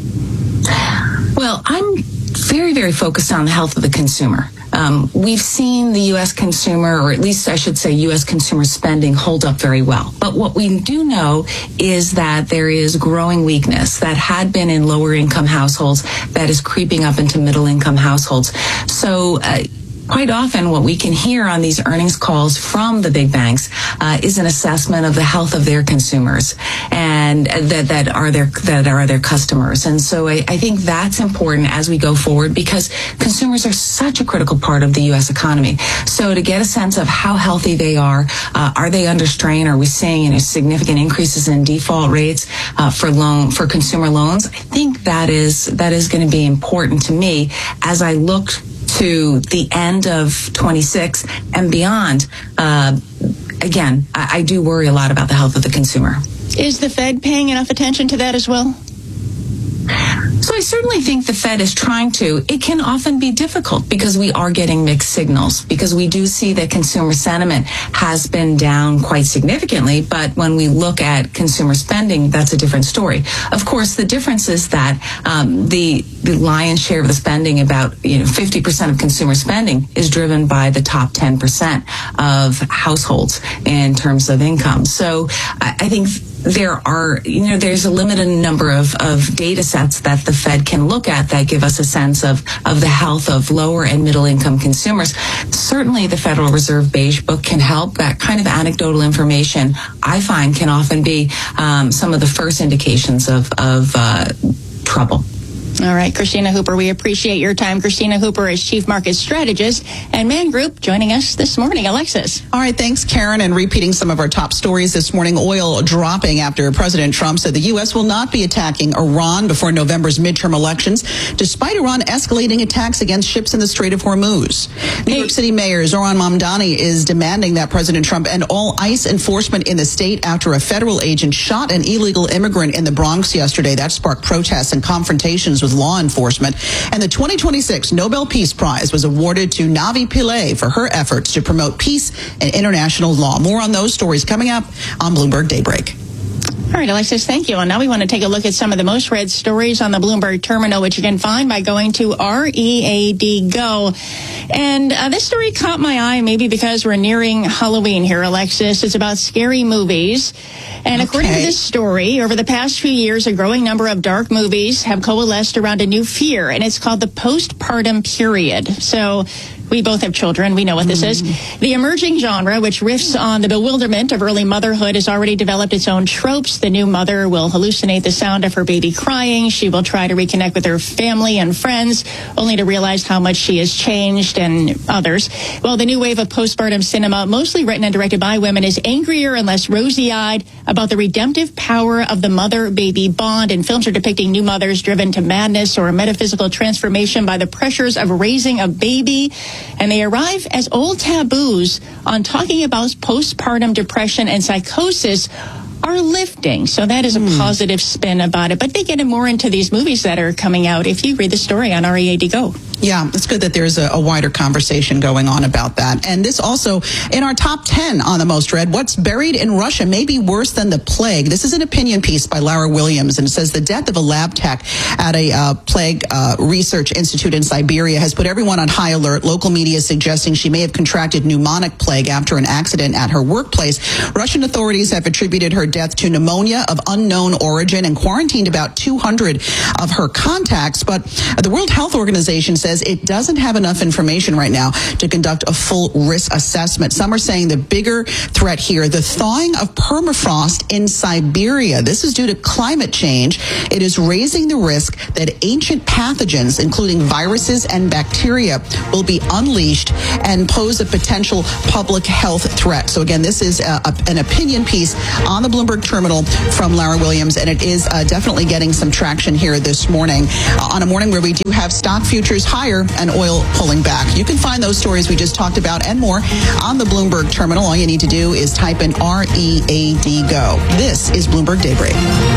Well, I'm very, very focused on the health of the consumer. Um, we've seen the U S consumer, or at least I should say U S consumer spending, hold up very well. But what we do know is that there is growing weakness that had been in lower income households that is creeping up into middle income households. So uh, quite often what we can hear on these earnings calls from the big banks uh, is an assessment of the health of their consumers and that, that are their that are their customers. And so I, I think that's important as we go forward because consumers are such a critical part of the U S economy. So to get a sense of how healthy they are, uh, are they under strain? Are we seeing you know, significant increases in default rates uh, for loan for consumer loans? I think that is that is going to be important to me as I look to the end of twenty-six and beyond. Uh, again, I, I do worry a lot about the health of the consumer. Is the Fed paying enough attention to that as well? So I certainly think the Fed is trying to. It can often be difficult because we are getting mixed signals, because we do see that consumer sentiment has been down quite significantly. But when we look at consumer spending, that's a different story. Of course, the difference is that um, the the lion's share of the spending, about you know fifty percent of consumer spending, is driven by the top ten percent of households in terms of income. So I, I think there are, you know, there's a limited number of, of data sets that the Fed can look at that give us a sense of, of the health of lower and middle income consumers. Certainly the Federal Reserve Beige Book can help. That kind of anecdotal information, I find, can often be um, some of the first indications of, of uh, trouble. All right, Christina Hooper, we appreciate your time. Christina Hooper is Chief Market Strategist and Man Group joining us this morning. Alexis. All right, thanks, Karen. And repeating some of our top stories this morning, oil dropping after President Trump said the U S will not be attacking Iran before November's midterm elections, despite Iran escalating attacks against ships in the Strait of Hormuz. New hey. York City Mayor Zohran Mamdani is demanding that President Trump end all ICE enforcement in the state after a federal agent shot an illegal immigrant in the Bronx yesterday. That sparked protests and confrontations with law enforcement. And the twenty twenty-six Nobel Peace Prize was awarded to Navi Pillay for her efforts to promote peace and international law. More on those stories coming up on Bloomberg Daybreak. All right, Alexis, thank you. And now we want to take a look at some of the most read stories on the Bloomberg Terminal, which you can find by going to R E A D Go. And uh, this story caught my eye, maybe because we're nearing Halloween here, Alexis. It's about scary movies. And okay. according to this story, over the past few years, a growing number of dark movies have coalesced around a new fear, and it's called the postpartum period. So we both have children. We know what this is. The emerging genre, which riffs on the bewilderment of early motherhood, has already developed its own tropes. The new mother will hallucinate the sound of her baby crying. She will try to reconnect with her family and friends, only to realize how much she has changed, and others. Well, the new wave of postpartum cinema, mostly written and directed by women, is angrier and less rosy-eyed about the redemptive power of the mother-baby bond. And films are depicting new mothers driven to madness or metaphysical transformation by the pressures of raising a baby. And they arrive as old taboos on talking about postpartum depression and psychosis are lifting. So that is a mm. positive spin about it. But they get more into these movies that are coming out if you read the story on R E A D Go. Yeah, it's good that there's a, a wider conversation going on about that. And this also, in our top ten on the most read, what's buried in Russia may be worse than the plague. This is an opinion piece by Lara Williams, and it says the death of a lab tech at a uh, plague uh, research institute in Siberia has put everyone on high alert. Local media is suggesting she may have contracted pneumonic plague after an accident at her workplace. Russian authorities have attributed her death to pneumonia of unknown origin and quarantined about two hundred of her contacts. But the World Health Organization says it doesn't have enough information right now to conduct a full risk assessment. Some are saying the bigger threat here, the thawing of permafrost in Siberia. This is due to climate change. It is raising the risk that ancient pathogens, including viruses and bacteria, will be unleashed and pose a potential public health threat. So again, this is a, a, an opinion piece on the Bloomberg Terminal from Lara Williams, and it is uh, definitely getting some traction here this morning uh, on a morning where we do have stock futures higher and oil pulling back. You can find those stories we just talked about and more on the Bloomberg Terminal. All you need to do is type in R E A D Go. This is Bloomberg Daybreak.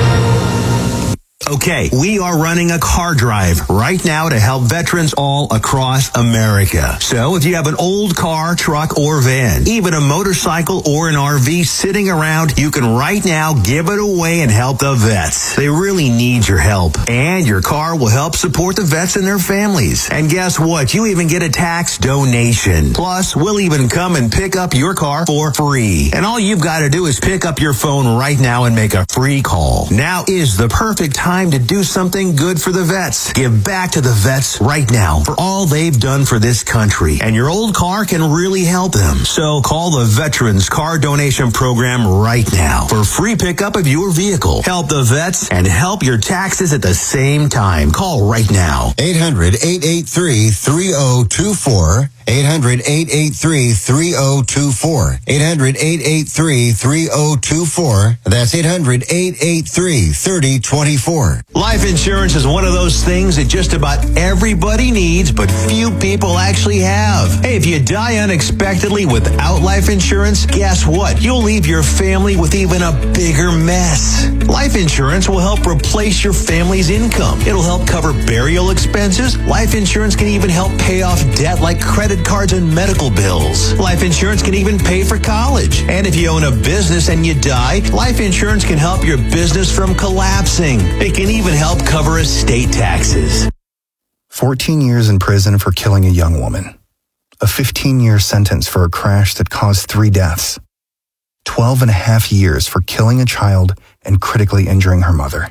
Okay, we are running a car drive right now to help veterans all across America. So if you have an old car, truck, or van, even a motorcycle or an R V sitting around, you can right now give it away and help the vets. They really need your help. And your car will help support the vets and their families. And guess what? You even get a tax donation. Plus, we'll even come and pick up your car for free. And all you've got to do is pick up your phone right now and make a free call. Now is the perfect time to do something good for the vets. Give back to the vets right now for all they've done for this country. And your old car can really help them. So call the Veterans Car Donation Program right now for free pickup of your vehicle. Help the vets and help your taxes at the same time. Call right now. eight hundred, eight eight three, three oh two four. eight hundred, eight eight three, three oh two four. eight hundred, eight eight three, three oh two four. That's eight hundred, eight eight three, three oh two four. Life insurance is one of those things that just about everybody needs, but few people actually have. Hey, if you die unexpectedly without life insurance, guess what? You'll leave your family with even a bigger mess. Life insurance will help replace your family's income. It'll help cover burial expenses. Life insurance can even help pay off debt like credit cards and medical bills. Life insurance can even pay for college. And if you own a business and you die, life insurance can help your business from collapsing. It can even help cover estate taxes. fourteen years in prison for killing a young woman. A fifteen-year sentence for a crash that caused three deaths. twelve and a half years for killing a child and critically injuring her mother.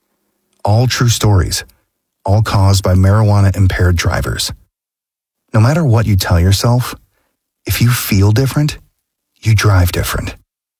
All true stories, all caused by marijuana-impaired drivers. No matter what you tell yourself, if you feel different, you drive different.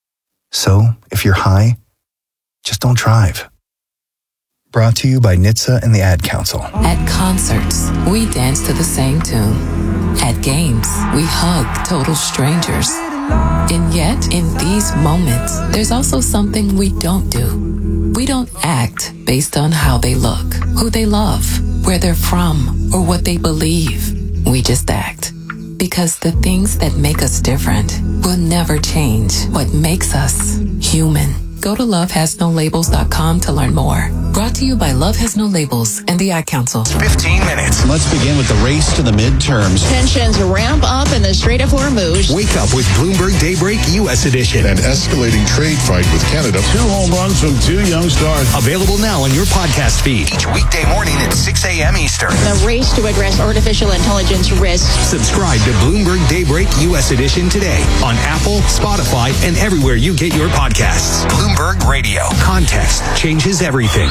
So, if you're high, just don't drive. Brought to you by N H T S A and the Ad Council. At concerts, we dance to the same tune. At games, we hug total strangers. And yet, in these moments, there's also something we don't do. We don't act based on how they look, who they love, where they're from, or what they believe. We just act. Because the things that make us different will never change what makes us human. Go to love has no labels dot com to learn more. Brought to you by Love Has No Labels and the Ad Council. fifteen minutes. Let's begin with the race to the midterms. Tensions ramp up in the Strait of Hormuz. Wake up with Bloomberg Daybreak U S edition. An escalating trade fight with Canada. Two home runs from two young stars. Available now on your podcast feed. Each weekday morning at six a.m. Eastern. The race to address artificial intelligence risks. Subscribe to Bloomberg Daybreak U S edition today on Apple, Spotify, and everywhere you get your podcasts. Bloomberg Radio. Context changes everything.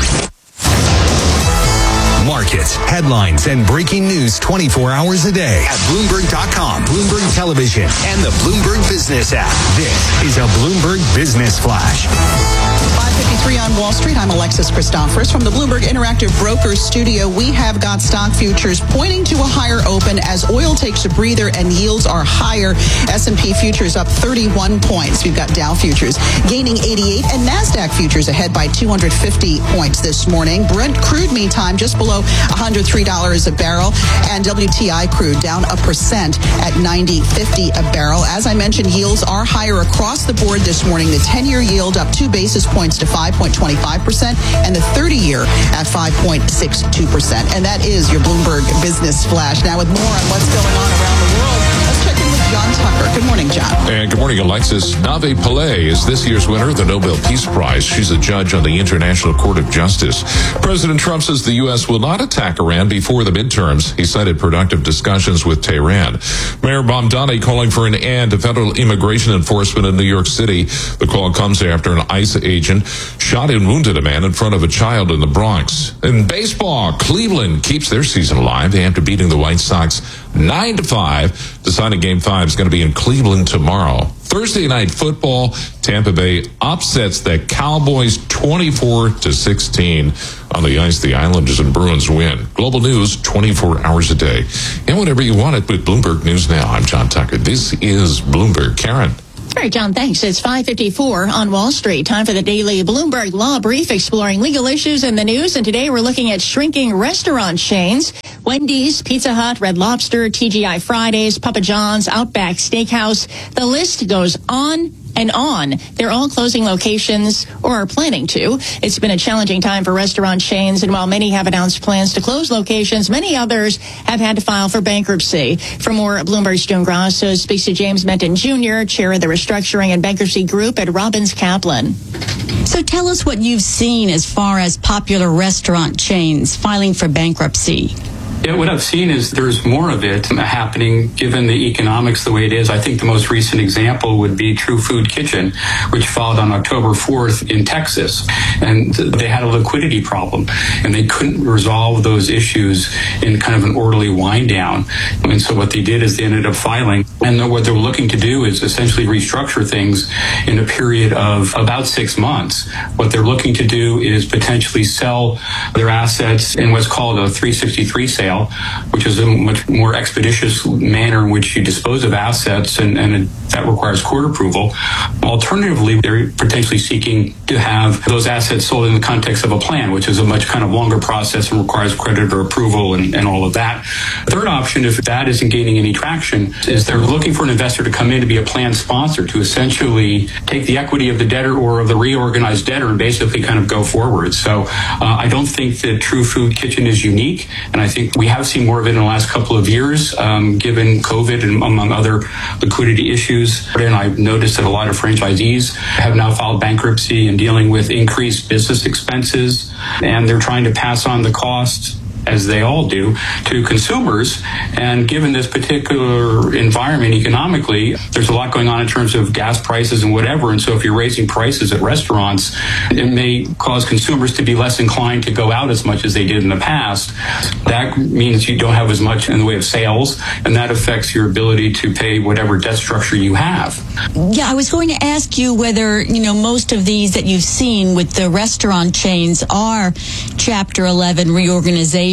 Markets, headlines, and breaking news twenty-four hours a day at Bloomberg dot com, Bloomberg Television, and the Bloomberg Business app. This is a Bloomberg Business Flash. five fifty-three on Wall Street. I'm Alexis Christophorus from the Bloomberg Interactive Brokers studio. We have got stock futures pointing to a higher open as oil takes a breather and yields are higher. S and P futures up thirty-one points. We've got Dow futures gaining eighty-eight and NASDAQ futures ahead by two hundred fifty points this morning. Brent crude, meantime, just below one hundred three dollars a barrel, and W T I crude down a percent at ninety fifty a barrel. As I mentioned, yields are higher across the board this morning. The ten-year yield up two basis points to five point two five percent, and the thirty-year at five point six two percent. And that is your Bloomberg Business Flash. Now with more on what's going on around the world, let's check in with John Tucker. Good morning, John. And good morning, Alexis. Nave Pillay is this year's winner of the Nobel Peace Prize. She's a judge on the International Court of Justice. President Trump says the U S will not attack Iran before the midterms. He cited productive discussions with Tehran. Mayor Mamdani calling for an end to federal immigration enforcement in New York City. The call comes after an ICE agent shot and wounded a man in front of a child in the Bronx. In baseball, Cleveland keeps their season alive after beating the White Sox nine to five. Deciding game five is going to be in Cleveland tomorrow. Thursday night football, Tampa Bay upsets the Cowboys twenty-four to sixteen. On the ice, the Islanders and Bruins win. Global news twenty-four hours a day. And whenever you want it with Bloomberg News Now. I'm John Tucker. This is Bloomberg. Karen. All right, John, thanks. It's five fifty-four on Wall Street. Time for the daily Bloomberg Law Brief, exploring legal issues in the news. And today we're looking at shrinking restaurant chains. Wendy's, Pizza Hut, Red Lobster, T G I Fridays, Papa John's, Outback Steakhouse. The list goes on and on. They're all closing locations or are planning to. It's been a challenging time for restaurant chains, and while many have announced plans to close locations, many others have had to file for bankruptcy. For more, Bloomberg's June Grasso speaks to James Menton Junior, chair of the Restructuring and Bankruptcy Group at Robbins Kaplan. So tell us what you've seen as far as popular restaurant chains filing for bankruptcy. Yeah, what I've seen is there's more of it happening given the economics the way it is. I think the most recent example would be True Food Kitchen, which filed on October fourth in Texas. And they had a liquidity problem, and they couldn't resolve those issues in kind of an orderly wind down. And so what they did is they ended up filing. And what they're looking to do is essentially restructure things in a period of about six months. What they're looking to do is potentially sell their assets in what's called a three sixty-three sale, which is a much more expeditious manner in which you dispose of assets, and, and that requires court approval. Alternatively, they're potentially seeking to have those assets sold in the context of a plan, which is a much kind of longer process and requires creditor approval and, and all of that. Third option, if that isn't gaining any traction, is they're looking for an investor to come in to be a plan sponsor, to essentially take the equity of the debtor or of the reorganized debtor and basically kind of go forward. So uh, I don't think that True Food Kitchen is unique, and I think we have seen more of it in the last couple of years, um, given COVID and among other liquidity issues. And I've noticed that a lot of franchisees have now filed bankruptcy and dealing with increased business expenses, and they're trying to pass on the cost, as they all do, to consumers. And given this particular environment economically, there's a lot going on in terms of gas prices and whatever. And so if you're raising prices at restaurants, it may cause consumers to be less inclined to go out as much as they did in the past. That means you don't have as much in the way of sales, and that affects your ability to pay whatever debt structure you have. Yeah, I was going to ask you whether, you know, most of these that you've seen with the restaurant chains are Chapter eleven reorganization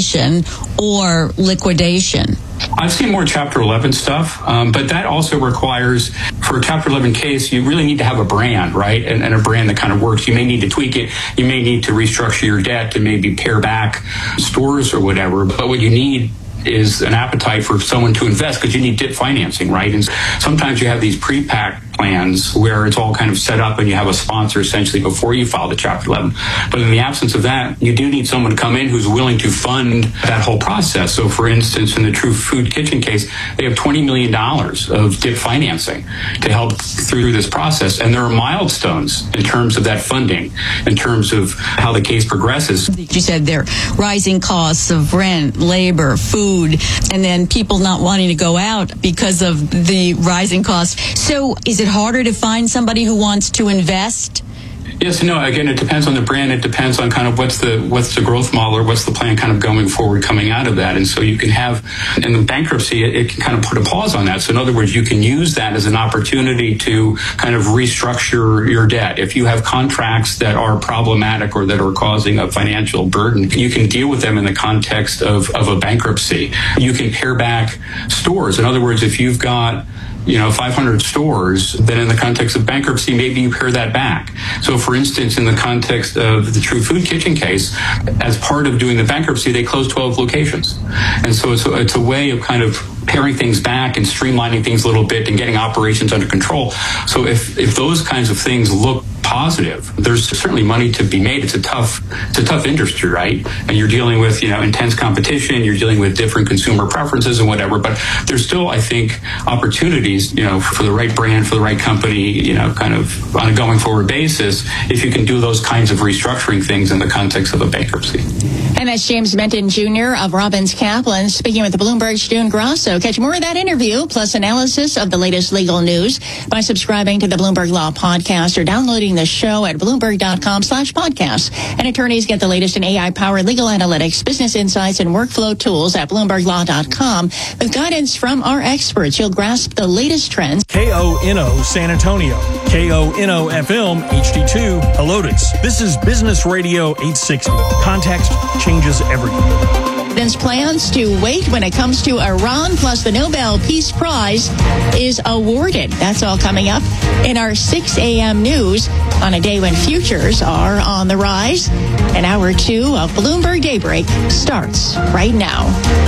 or liquidation. I've seen more Chapter eleven stuff, um, but that also requires, for a Chapter eleven case, you really need to have a brand, right? And, and a brand that kind of works. You may need to tweak it. You may need to restructure your debt to maybe pare back stores or whatever. But what you need is an appetite for someone to invest, because you need debt financing, right? And sometimes you have these pre-packed plans where it's all kind of set up and you have a sponsor essentially before you file the Chapter eleven. But in the absence of that, you do need someone to come in who's willing to fund that whole process. So for instance, in the True Food Kitchen case, they have twenty million dollars of D I P financing to help through this process. And there are milestones in terms of that funding, in terms of how the case progresses. You said there are rising costs of rent, labor, food, and then people not wanting to go out because of the rising costs. So is it harder to find somebody who wants to invest? Yes, no, again, it depends on the brand. It depends on kind of what's the what's the growth model or what's the plan kind of going forward coming out of that. And so you can have, in the bankruptcy, it, it can kind of put a pause on that. So in other words, you can use that as an opportunity to kind of restructure your debt. If you have contracts that are problematic or that are causing a financial burden, you can deal with them in the context of, of a bankruptcy. You can pare back stores. In other words, if you've got you know, five hundred stores, then in the context of bankruptcy, maybe you pare that back. So for instance, in the context of the True Food Kitchen case, as part of doing the bankruptcy, they closed twelve locations. And so it's a, it's a way of kind of paring things back and streamlining things a little bit and getting operations under control. So if, if those kinds of things look positive, there's certainly money to be made. It's a tough, it's a tough industry, right? And you're dealing with, you know, intense competition, you're dealing with different consumer preferences and whatever, but there's still, I think, opportunities, you know, for the right brand, for the right company, you know, kind of on a going forward basis, if you can do those kinds of restructuring things in the context of a bankruptcy. And that's James Benton Junior of Robbins Kaplan speaking with the Bloomberg's June Grasso. Catch more of that interview plus analysis of the latest legal news by subscribing to the Bloomberg Law Podcast or downloading the show at Bloomberg.com slash podcast. And attorneys get the latest in A I-powered legal analytics, business insights, and workflow tools at Bloomberg Law dot com. With guidance from our experts, you'll grasp the latest trends. K O N O San Antonio, K O N O F M H D two Helotes. This is Business Radio eight sixty. Context changes everything. Biden's plans to wait when it comes to Iran, plus the Nobel Peace Prize is awarded. That's all coming up in our six a.m. news on a day when futures are on the rise. And hour two of Bloomberg Daybreak starts right now.